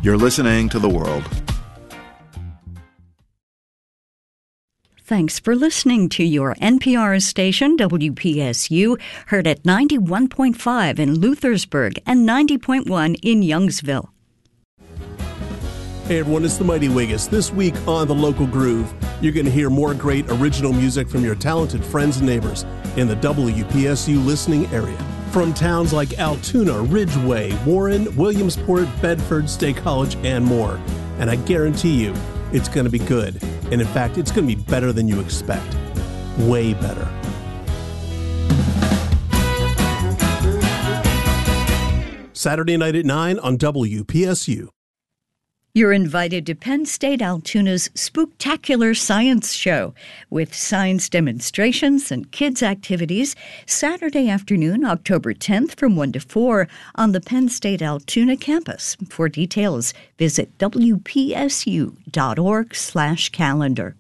You're listening to The World. Thanks for listening to your NPR station, WPSU, heard at 91.5 in Luthersburg and 90.1 in Youngsville. Hey everyone, it's the Mighty Wiggis. This week on The Local Groove, you're going to hear more great original music from your talented friends and neighbors in the WPSU listening area. From towns like Altoona, Ridgeway, Warren, Williamsport, Bedford, State College, and more. And I guarantee you, it's going to be good. And in fact, it's going to be better than you expect. Way better. Saturday night at 9 on WPSU. You're invited to Penn State Altoona's Spooktacular Science Show with science demonstrations and kids' activities Saturday afternoon, October 10th from 1 to 4 on the Penn State Altoona campus. For details, visit wpsu.org/calendar.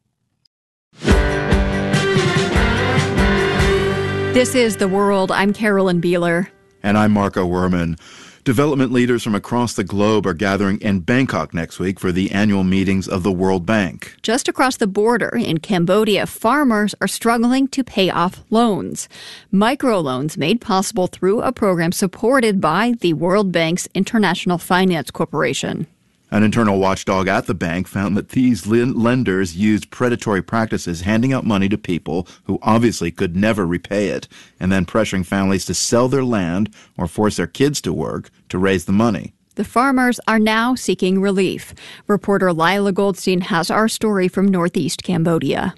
This is The World. I'm Carolyn Beeler. And I'm Marco Werman. Development leaders from across the globe are gathering in Bangkok next week for the annual meetings of the World Bank. Just across the border in Cambodia, farmers are struggling to pay off loans. Microloans made possible through a program supported by the World Bank's International Finance Corporation. An internal watchdog at the bank found that these lenders used predatory practices, handing out money to people who obviously could never repay it, and then pressuring families to sell their land or force their kids to work to raise the money. The farmers are now seeking relief. Reporter Lila Goldstein has our story from northeast Cambodia.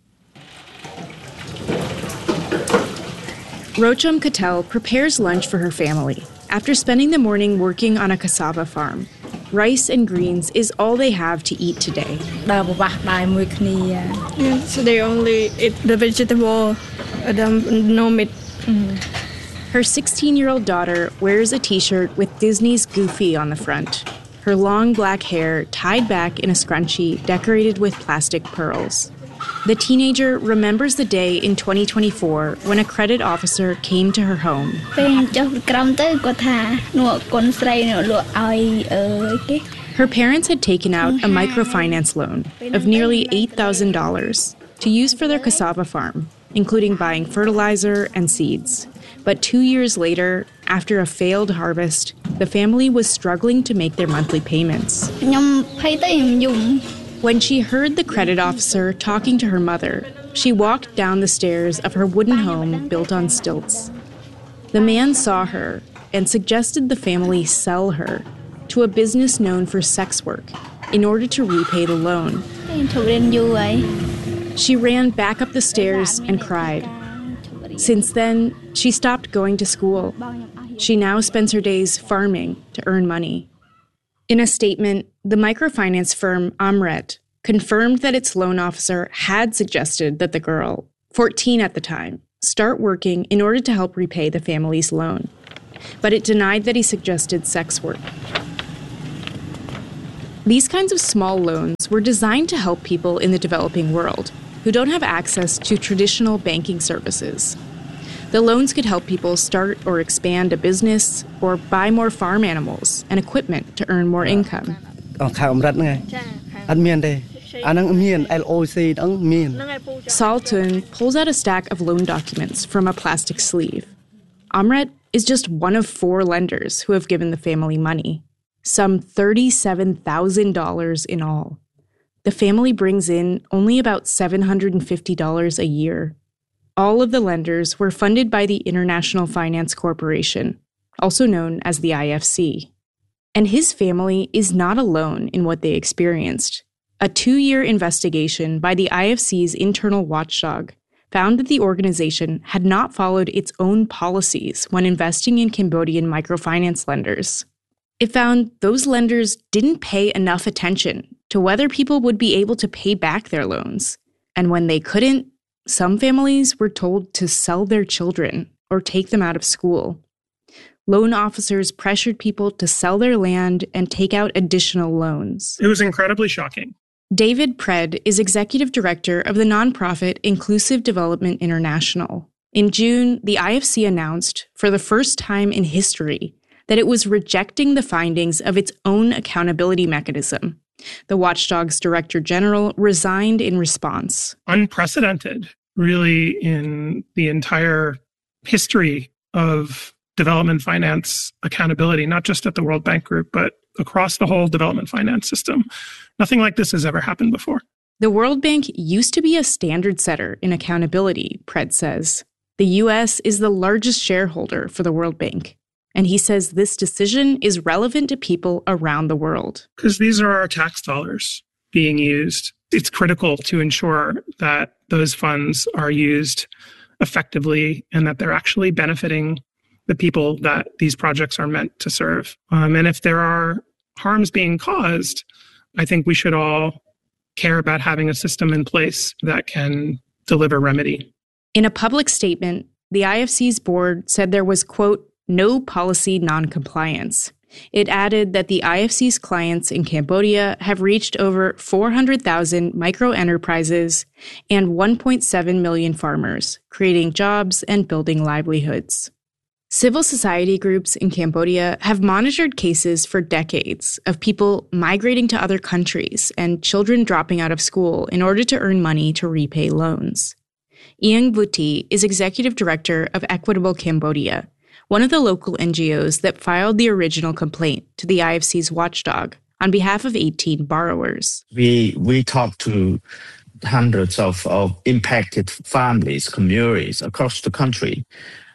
Rocham Cattell prepares lunch for her family after spending the morning working on a cassava farm. Rice and greens is all they have to eat today. So they only eat the vegetable, no meat. Her 16-year-old daughter wears a t-shirt with Disney's Goofy on the front. Her long black hair tied back in a scrunchie decorated with plastic pearls. The teenager remembers the day in 2024 when a credit officer came to her home. Her parents had taken out a microfinance loan of nearly $8,000 to use for their cassava farm, including buying fertilizer and seeds. But 2 years later, after a failed harvest, the family was struggling to make their monthly payments. When she heard the credit officer talking to her mother, she walked down the stairs of her wooden home built on stilts. The man saw her and suggested the family sell her to a business known for sex work in order to repay the loan. She ran back up the stairs and cried. Since then, she stopped going to school. She now spends her days farming to earn money. In a statement, the microfinance firm Amret confirmed that its loan officer had suggested that the girl, 14 at the time, start working in order to help repay the family's loan. But it denied that he suggested sex work. These kinds of small loans were designed to help people in the developing world who don't have access to traditional banking services. The loans could help people start or expand a business or buy more farm animals and equipment to earn more income. Saul Tun pulls out a stack of loan documents from a plastic sleeve. Amret is just one of 4 lenders who have given the family money, some $37,000 in all. The family brings in only about $750 a year. All of the lenders were funded by the International Finance Corporation, also known as the IFC. And his family is not alone in what they experienced. A 2-year investigation by the IFC's internal watchdog found that the organization had not followed its own policies when investing in Cambodian microfinance lenders. It found those lenders didn't pay enough attention to whether people would be able to pay back their loans. And when they couldn't, some families were told to sell their children or take them out of school. Loan officers pressured people to sell their land and take out additional loans. It was incredibly shocking. David Pred is executive director of the nonprofit Inclusive Development International. In June, the IFC announced, for the first time in history, that it was rejecting the findings of its own accountability mechanism. The watchdog's director general resigned in response. Unprecedented, really, in the entire history of development finance accountability, not just at the World Bank Group, but across the whole development finance system. Nothing like this has ever happened before. The World Bank used to be a standard setter in accountability, Pred says. The U.S. is the largest shareholder for the World Bank. And he says this decision is relevant to people around the world. Because these are our tax dollars being used. It's critical to ensure that those funds are used effectively and that they're actually benefiting the people that these projects are meant to serve. And if there are harms being caused, I think we should all care about having a system in place that can deliver remedy. In a public statement, the IFC's board said there was, quote, no policy noncompliance. It added that the IFC's clients in Cambodia have reached over 400,000 micro-enterprises and 1.7 million farmers, creating jobs and building livelihoods. Civil society groups in Cambodia have monitored cases for decades of people migrating to other countries and children dropping out of school in order to earn money to repay loans. Ieng Vuti is executive director of Equitable Cambodia, one of the local NGOs that filed the original complaint to the IFC's watchdog on behalf of 18 borrowers. We talked to hundreds of impacted families, communities across the country,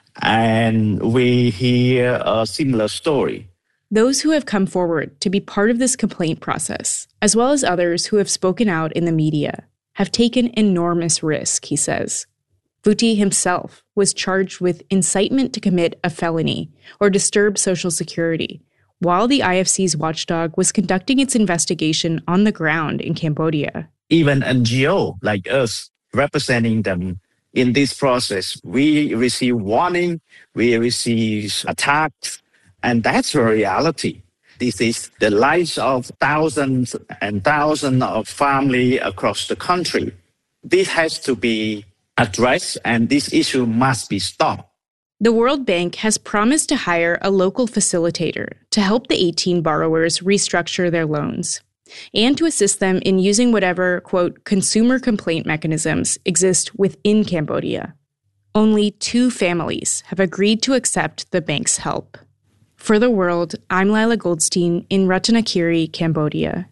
and we hear a similar story. Those who have come forward to be part of this complaint process, as well as others who have spoken out in the media, have taken enormous risk, he says. Vuti himself was charged with incitement to commit a felony or disturb social security, while the IFC's watchdog was conducting its investigation on the ground in Cambodia. Even NGO like us, representing them in this process, we receive warning, we receive attacks, and that's a reality. This is the lives of thousands and thousands of families across the country. This has to be addressed, and this issue must be stopped. The World Bank has promised to hire a local facilitator to help the 18 borrowers restructure their loans and to assist them in using whatever, quote, consumer complaint mechanisms exist within Cambodia. Only 2 families have agreed to accept the bank's help. For The World, I'm Lila Goldstein in Ratanakiri, Cambodia.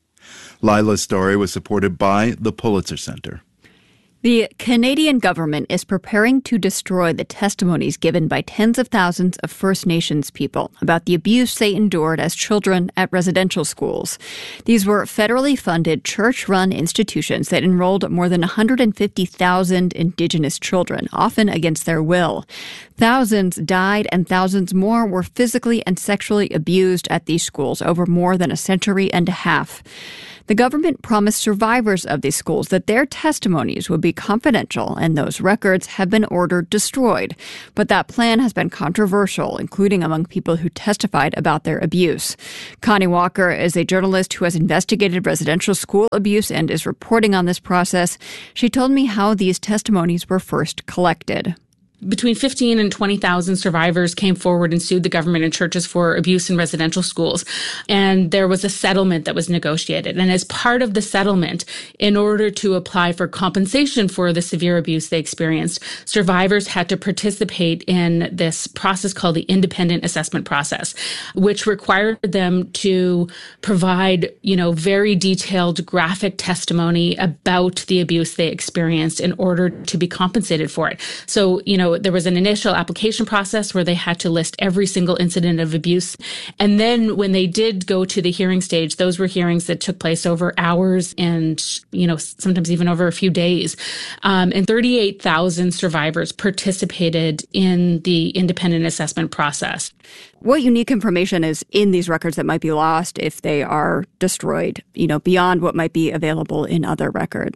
Lila's story was supported by the Pulitzer Center. The Canadian government is preparing to destroy the testimonies given by tens of thousands of First Nations people about the abuse they endured as children at residential schools. These were federally funded, church-run institutions that enrolled more than 150,000 Indigenous children, often against their will. Thousands died and thousands more were physically and sexually abused at these schools over more than a century and a half. The government promised survivors of these schools that their testimonies would be confidential and those records have been ordered destroyed. But that plan has been controversial, including among people who testified about their abuse. Connie Walker is a journalist who has investigated residential school abuse and is reporting on this process. She told me how these testimonies were first collected. Between 15 and 20,000 survivors came forward and sued the government and churches for abuse in residential schools. And there was a settlement that was negotiated. And as part of the settlement, in order to apply for compensation for the severe abuse they experienced, survivors had to participate in this process called the independent assessment process, which required them to provide, very detailed graphic testimony about the abuse they experienced in order to be compensated for it. So, there was an initial application process where they had to list every single incident of abuse. And then when they did go to the hearing stage, those were hearings that took place over hours and, sometimes even over a few days. And 38,000 survivors participated in the independent assessment process. What unique information is in these records that might be lost if they are destroyed, beyond what might be available in other records?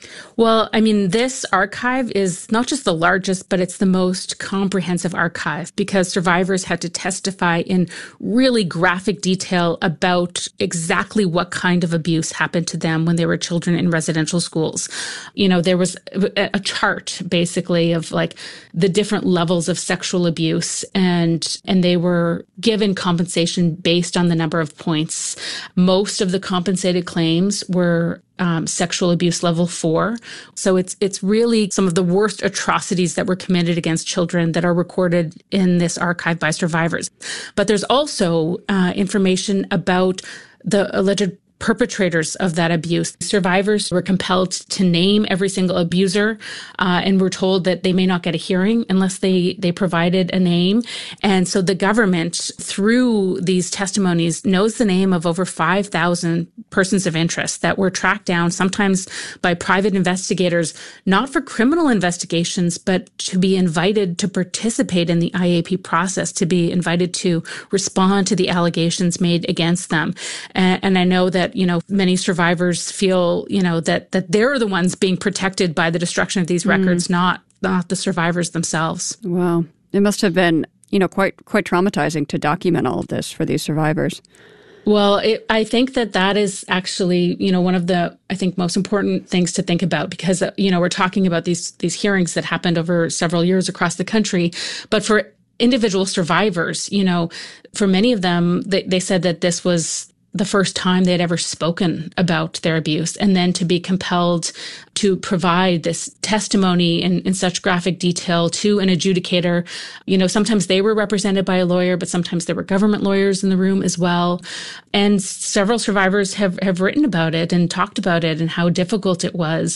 Well, I mean, this archive is not just the largest, but it's the most comprehensive archive because survivors had to testify in really graphic detail about exactly what kind of abuse happened to them when they were children in residential schools. You know, there was a chart basically of like the different levels of sexual abuse, and they were given compensation based on the number of points. Most of the compensated claims were sexual abuse level 4. So it's really some of the worst atrocities that were committed against children that are recorded in this archive by survivors. But there's also information about the alleged perpetrators of that abuse. Survivors were compelled to name every single abuser and were told that they may not get a hearing unless they provided a name. And so the government, through these testimonies, knows the name of over 5,000 persons of interest that were tracked down, sometimes by private investigators, not for criminal investigations, but to be invited to participate in the IAP process, to be invited to respond to the allegations made against them. And I know that, you know, many survivors feel, you know, that they're the ones being protected by the destruction of these records, not the survivors themselves. Wow. It must have been, you know, quite traumatizing to document all of this for these survivors. Well, I think that is actually, you know, one of the, I think, most important things to think about because, you know, we're talking about these hearings that happened over several years across the country. But for individual survivors, you know, for many of them, they said that this was the first time they had ever spoken about their abuse, and then to be compelled to provide this testimony in such graphic detail to an adjudicator. You know, sometimes they were represented by a lawyer, but sometimes there were government lawyers in the room as well. And several survivors have written about it and talked about it and how difficult it was.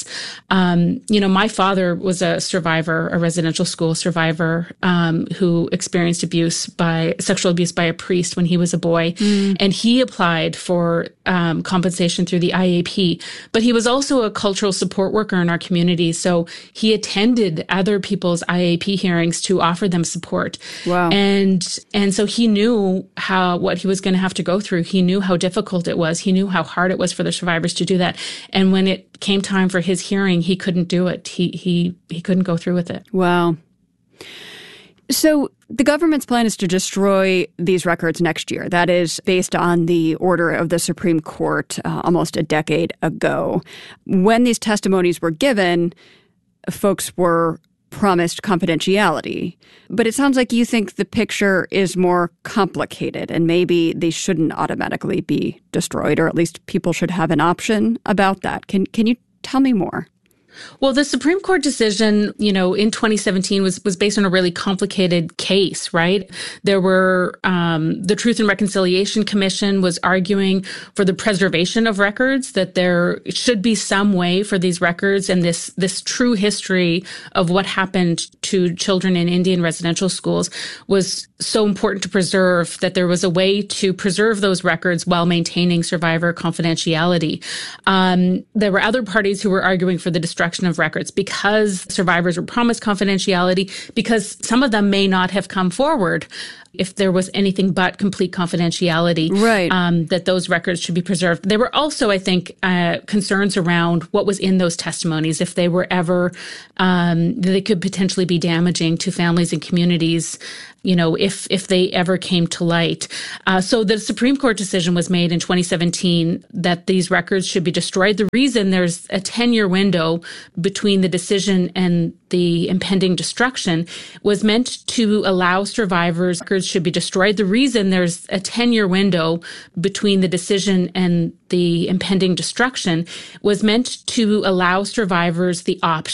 You know, my father was a survivor, a residential school survivor, who experienced sexual abuse by a priest when he was a boy. And he applied for compensation through the IAP, but he was also a cultural support worker in our community. So he attended other people's IAP hearings to offer them support. Wow. And so he knew what he was going to have to go through. He knew how difficult it was. He knew how hard it was for the survivors to do that. And when it came time for his hearing, he couldn't do it. He couldn't go through with it. Wow. So the government's plan is to destroy these records next year. That is based on the order of the Supreme Court almost a decade ago. When these testimonies were given, folks were promised confidentiality. But it sounds like you think the picture is more complicated and maybe they shouldn't automatically be destroyed, or at least people should have an option about that. Can you tell me more? Well, the Supreme Court decision, you know, in 2017 was based on a really complicated case, right? There were the Truth and Reconciliation Commission was arguing for the preservation of records, that there should be some way for these records and this true history of what happened to children in Indian residential schools was so important to preserve that there was a way to preserve those records while maintaining survivor confidentiality. There were other parties who were arguing for the destruction of records because survivors were promised confidentiality, because some of them may not have come forward if there was anything but complete confidentiality, right. That those records should be preserved. There were also, I think, concerns around what was in those testimonies, if they were ever, they could potentially be damaging to families and communities, you know, if they ever came to light. So the Supreme Court decision was made in 2017 that these records should be destroyed. The reason there's a 10-year window between the decision and the impending destruction was meant to allow survivors. Records should be destroyed. The reason there's a 10-year window between the decision and the impending destruction was meant to allow survivors the option